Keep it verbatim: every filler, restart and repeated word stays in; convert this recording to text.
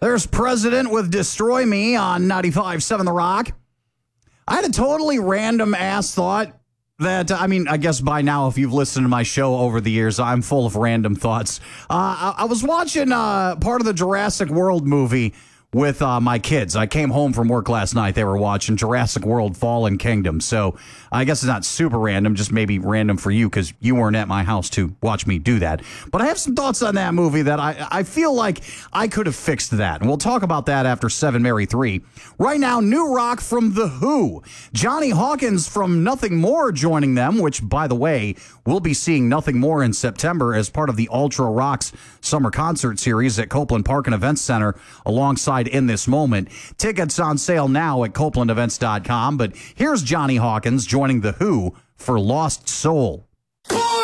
There's President with Destroy Me on ninety-five point seven The Rock. I had a totally random ass thought that, I mean, I guess by now, if you've listened to my show over the years, I'm full of random thoughts. Uh, I, I was watching uh, part of the Jurassic World movie with uh, my kids. I came home from work last night. They were watching Jurassic World Fallen Kingdom. So I guess it's not super random, just maybe random for you because you weren't at my house to watch me do that. But I have some thoughts on that movie that I, I feel like I could have fixed that. And we'll talk about that after seven Mary three. Right now, new rock from The Who. Johnny Hawkins from Nothing More joining them, which, by the way, we'll be seeing Nothing More in September as part of the Ultra Rocks Summer Concert Series at Copeland Park and Events Center alongside In This Moment. Tickets on sale now at copeland events dot com. But here's Johnny Hawkins joining The Who for Lost Soul. Boy!